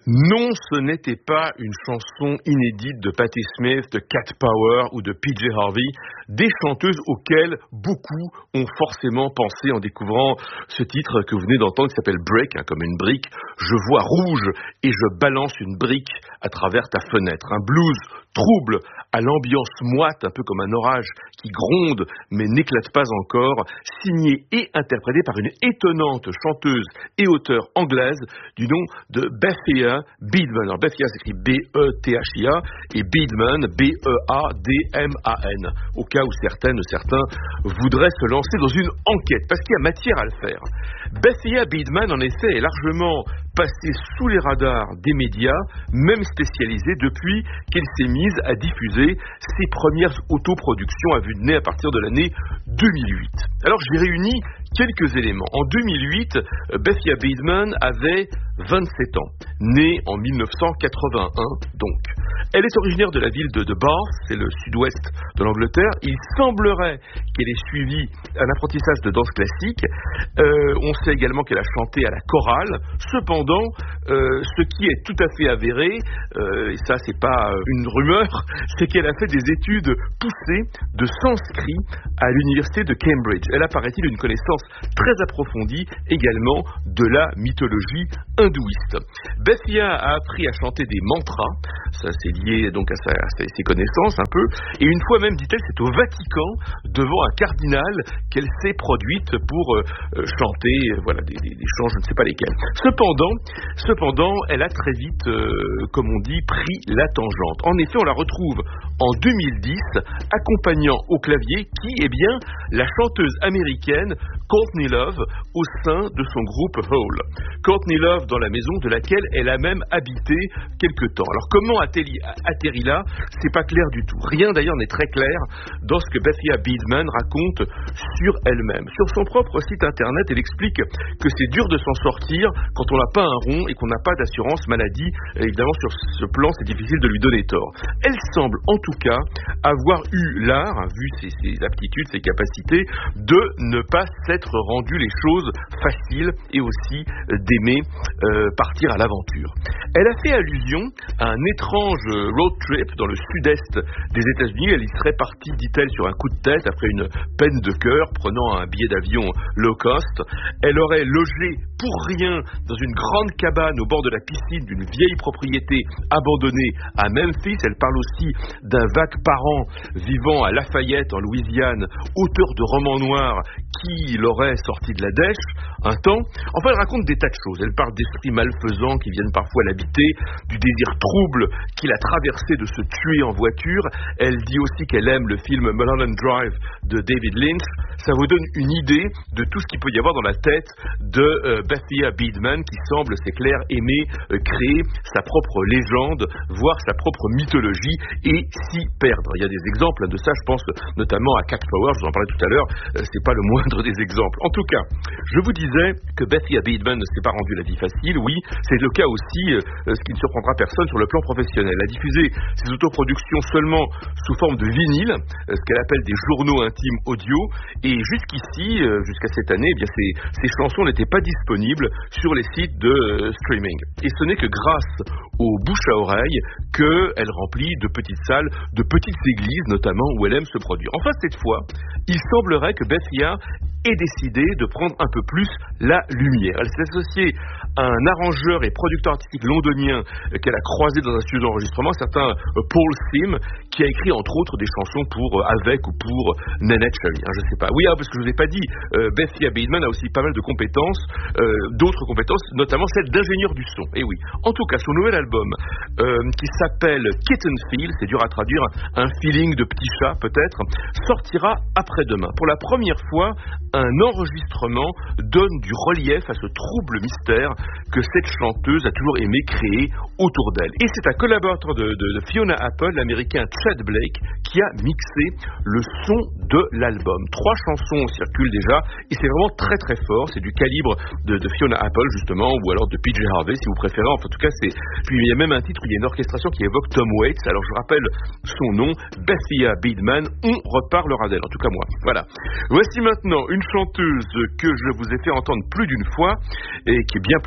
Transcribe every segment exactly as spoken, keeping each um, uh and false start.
Non, ce n'était pas une chanson inédite de Patti Smith, de Cat Power ou de P J Harvey, des chanteuses auxquelles beaucoup ont forcément pensé en découvrant ce titre que vous venez d'entendre qui s'appelle Break, hein, comme une brique. Je vois rouge et je balance une brique à travers ta fenêtre. Un blues trouble à l'ambiance moite, un peu comme un orage qui gronde mais n'éclate pas encore, signé et interprété par une étonnante chanteuse et auteure anglaise du nom de Bethia Beadman. Alors Bethia s'écrit B E T H I A et Beadman B E A D M A N, au cas où certaines, certains voudraient se lancer dans une enquête, parce qu'il y a matière à le faire. Bethia Beadman, en effet, est largement passée sous les radars des médias, même spécialisés, depuis qu'elle s'est mise à diffuser ses premières autoproductions à vue de nez à partir de l'année deux mille huit. Alors j'ai réuni quelques éléments. En deux mille huit, Bethia Beadman avait vingt-sept ans, née en mille neuf cent quatre-vingt-un donc. Elle est originaire de la ville de, de Bath, c'est le sud-ouest de l'Angleterre. Il semblerait qu'elle ait suivi un apprentissage de danse classique. Euh, on sait également qu'elle a chanté à la chorale. Cependant, euh, ce qui est tout à fait avéré, euh, et ça c'est pas une rumeur, c'est qu'elle a fait des études poussées de sanskrit à l'université de Cambridge. Elle a, paraît-il, une connaissance très approfondie également de la mythologie hindouiste. Bethia a appris à chanter des mantras, ça c'est lié donc à, sa, à ses connaissances un peu, et une fois même, dit-elle, c'est au Vatican, devant un cardinal, qu'elle s'est produite pour euh, chanter euh, voilà, des, des, des chants, je ne sais pas lesquels. Cependant, cependant elle a très vite, euh, comme on dit, pris la tangente. En effet, on la retrouve en deux mille dix, accompagnant au clavier qui est bien la chanteuse américaine Courtney Love au sein de son groupe Hole. Courtney Love dans la maison de laquelle elle a même habité quelque temps. Alors comment a-t-elle atterri là? C'est pas clair du tout. Rien d'ailleurs n'est très clair dans ce que Bethia Beadman raconte sur elle-même. Sur son propre site internet, elle explique que c'est dur de s'en sortir quand on n'a pas un rond et qu'on n'a pas d'assurance maladie. Évidemment, sur ce plan, c'est difficile de lui donner tort. Elle semble en tout cas avoir eu l'art, hein, vu ses, ses aptitudes, ses capacités, de ne pas s'être rendu les choses faciles et aussi d'aimer euh, partir à l'aventure. Elle a fait allusion à un étrange road trip dans le sud-est des États-Unis. Elle y serait partie, dit-elle, sur un coup de tête après une peine de cœur, prenant un billet d'avion low cost. Elle aurait logé pour rien dans une grande cabane au bord de la piscine d'une vieille propriété abandonnée à Memphis. Elle parle aussi d'un vague parent vivant à Lafayette en Louisiane, auteur de romans noirs qui l'aurait sorti de la dèche un temps. Enfin, elle raconte des tas de choses. Elle parle d'esprits malfaisants qui viennent parfois l'habiter, du désir trouble qu'il a traversé de se tuer en voiture. Elle dit aussi qu'elle aime le film Mulholland Drive de David Lynch. Ça vous donne une idée de tout ce qu'il peut y avoir dans la tête de euh, Bethia Beadman, qui semble, c'est clair, aimer euh, créer sa propre légende, voire sa propre mythologie, et s'y perdre. Il y a des exemples de ça, je pense notamment à Cat Power, je vous en parlais tout à l'heure, euh, c'est pas le moindre des exemples. En tout cas, je vous disais que Bethia Beadman ne s'est pas rendu la vie facile, oui, c'est le cas aussi, euh, ce qui ne surprendra personne sur le plan professionnel. Elle a diffusé ses autoproductions seulement sous forme de vinyle, euh, ce qu'elle appelle des journaux intimes audio, et jusqu'ici, euh, jusqu'à cette année, eh bien ces, ces chansons n'étaient pas disponibles sur les sites de euh, streaming. Et ce n'est que grâce aux bouche à oreille qu'elle remplit de petites salles, de petites églises notamment, où elle aime se produire. Enfin, cette fois, il semblerait que Bethia ait décidé de prendre un peu plus la lumière. Elle s'est associée à un arrangeur et producteur artistique londonien qu'elle a croisé dans un studio d'enregistrement, certain Paul Sim, qui a écrit entre autres des chansons pour Avec ou pour Neneh Cherry, hein, je sais pas. Oui, ah, parce que je vous ai pas dit, euh, Bethia Beadman a aussi pas mal de compétences, euh, d'autres compétences, notamment celle d'ingénieur du son. Et oui, en tout cas, son nouvel album, euh, qui s'appelle Kitten Feel, c'est dur à traduire, un feeling de petit chat peut-être, sortira après-demain. Pour la première fois, un enregistrement donne du relief à ce trouble mystère que cette chanteuse a toujours aimé créer autour d'elle. Et c'est un collaborateur de, de, de Fiona Apple, l'américain Chet Blake, qui a mixé le son de l'album. Trois chansons circulent déjà, et c'est vraiment très très fort. C'est du calibre de, de Fiona Apple, justement, ou alors de P J Harvey, si vous préférez. Enfin, en tout cas, c'est... Puis il y a même un titre, il y a une orchestration qui évoque Tom Waits. Alors je rappelle son nom, Bethia Beadman. On reparlera d'elle, en tout cas moi. Voilà. Voici maintenant une chanteuse que je vous ai fait entendre plus d'une fois, et qui est bien plus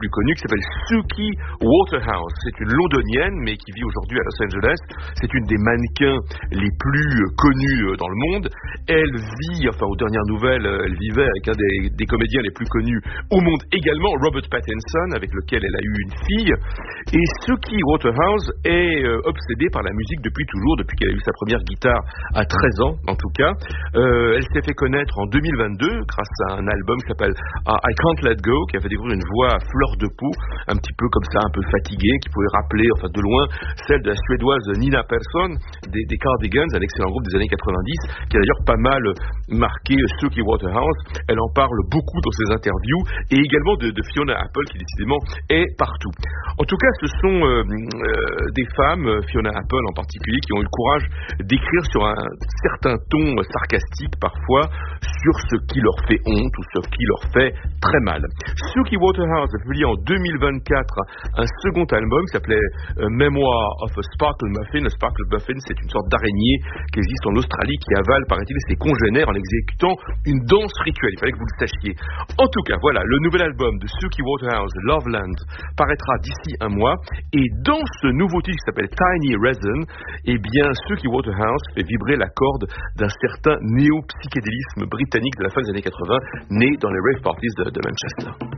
plus connue, qui s'appelle Suki Waterhouse. C'est une londonienne, mais qui vit aujourd'hui à Los Angeles. C'est une des mannequins les plus connus dans le monde. Elle vit, enfin aux dernières nouvelles, elle vivait avec un des, des comédiens les plus connus au monde également, Robert Pattinson, avec lequel elle a eu une fille. Et Suki Waterhouse est euh, obsédée par la musique depuis toujours, depuis qu'elle a eu sa première guitare à treize ans en tout cas. Euh, elle s'est fait connaître en deux mille vingt-deux grâce à un album qui s'appelle I Can't Let Go, qui a fait découvrir une voix à fleur de peau, un petit peu comme ça, un peu fatiguée, qui pouvait rappeler, enfin de loin, celle de la suédoise Nina Persson, des, des Cardigans, un excellent groupe des années quatre-vingt-dix, qui a d'ailleurs pas mal marqué Suki Waterhouse. Elle en parle beaucoup dans ses interviews, et également de, de Fiona Apple, qui décidément est partout. En tout cas, ce sont euh, euh, des femmes, Fiona Apple en particulier, qui ont eu le courage d'écrire sur un certain ton sarcastique parfois, sur ce qui leur fait honte ou ce qui leur fait très mal. Suki Waterhouse a publié en deux mille vingt-quatre un second album qui s'appelait euh, Memoir of a Sparkle Muffin. A Sparkle Muffin, c'est une sorte d'araignée qui existe en Australie, qui avale, paraît-il, ses congénères en exécutant une danse rituelle. Il fallait que vous le sachiez. En tout cas, voilà, le nouvel album de Suki Waterhouse, Loveland, paraîtra d'ici un mois. Et dans ce nouveau titre qui s'appelle Tiny Resin, eh bien, Suki Waterhouse fait vibrer la corde d'un certain néo-psychédélisme britannique de la fin des années quatre-vingts, né dans les rave parties de, de Manchester.